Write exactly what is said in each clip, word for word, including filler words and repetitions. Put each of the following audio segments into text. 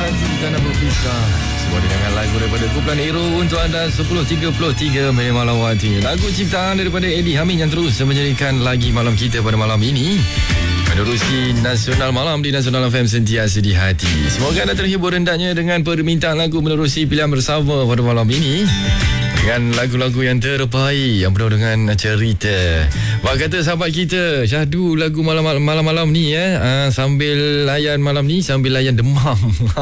Hati tak nak berpisah. Sebuah dengangan lagu daripada kumpulan Hero untuk anda sepuluh tiga puluh tiga minit malam waktu. Lagu ciptaan daripada Eddie Hamid yang terus menjadikan lagi malam kita pada malam ini. Menerusi Nasional Malam di Nasional F M sentiasa di hati. Semoga anda terhibur hendaknya dengan permintaan lagu menerusi pilihan bersama pada malam ini. Dengan lagu-lagu yang terbaik, yang penuh dengan cerita. Wah, kata sahabat kita, syahdu lagu malam-malam ni eh, uh, sambil layan malam ni, sambil layan demam.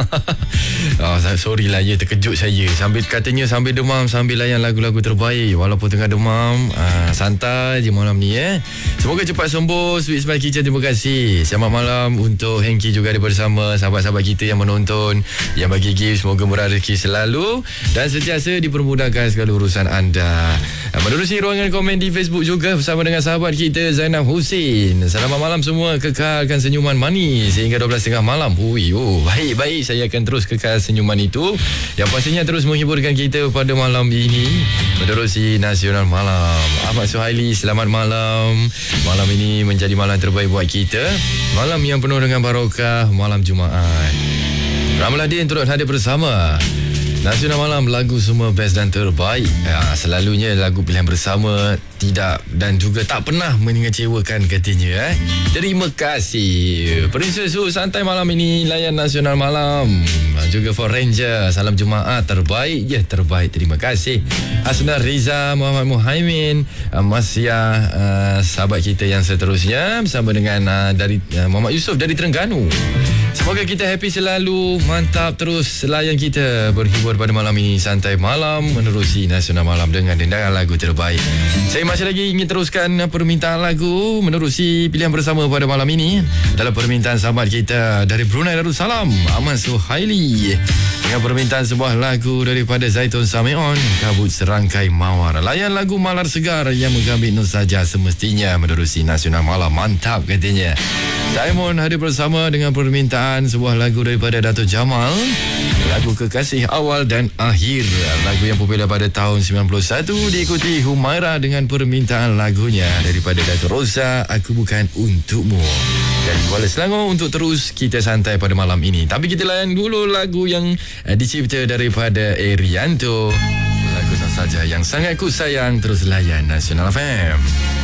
Oh, sorry lah, ya, terkejut saya. Sambil katanya sambil demam, sambil layan lagu-lagu terbaik. Walaupun tengah demam, uh, santai je malam ni eh. Semoga cepat sembuh. Sweet Smile Kitchen, terima kasih. Selamat malam untuk Hengki juga ada bersama sahabat-sahabat kita yang menonton, yang bagi gift. Semoga murah rezeki selalu dan sentiasa dipermudahkan segala urusan anda. Menerusi ruangan komen di Facebook juga bersama dengan sahabat kita Zainab Husin. Selamat malam semua, kekalkan senyuman manis sehingga dua belas tiga puluh malam. Ui, oh, baik-baik, saya akan terus kekal senyuman itu yang pastinya terus menghiburkan kita pada malam ini. Menerusi Nasional Malam, Ahmad Suhaili, selamat malam. Malam ini menjadi malam terbaik buat kita, malam yang penuh dengan barokah, malam Jumaat. Ramaladin turut hadir bersama Nasional Malam, lagu semua best dan terbaik. Ya, selalunya lagu pilihan bersama tidak dan juga tak pernah mengecewakan katanya eh. Terima kasih. Princess Su santai malam ini layan Nasional Malam. Juga for Ranger, salam Jumaat terbaik. Ya, terbaik. Terima kasih. Asna Riza, Muhammad Muhaimin, Masya, uh, sahabat kita yang seterusnya bersama dengan uh, dari uh, Muhammad Yusof dari Terengganu. Semoga kita happy selalu. Mantap, terus layan kita berhibur pada malam ini. Santai malam menerusi Nasional Malam dengan dendangan lagu terbaik. Saya masih lagi ingin teruskan permintaan lagu menerusi pilihan bersama pada malam ini. Dalam permintaan sahabat kita dari Brunei Darussalam, Ahmad Suhaili, dengan permintaan sebuah lagu daripada Zaitun Samion, Kabut Serangkai Mawar. Layan lagu Malar Segar yang menggambit Nur Saja semestinya menerusi Nasional Malam. Mantap katanya. Simon hadir bersama dengan permintaan sebuah lagu daripada Datuk Jamal, lagu Kekasih Awal dan Akhir, lagu yang popular pada tahun sembilan puluh satu. Diikuti Humaira dengan permintaan lagunya daripada Datuk Rosa, Aku Bukan Untukmu. Dan Kuala Selangor untuk terus kita santai pada malam ini. Tapi kita layan dulu lagu yang uh, dicipta daripada Erianto, lagu Nur Saja yang sangat ku sayang. Terus layan Nasional F M.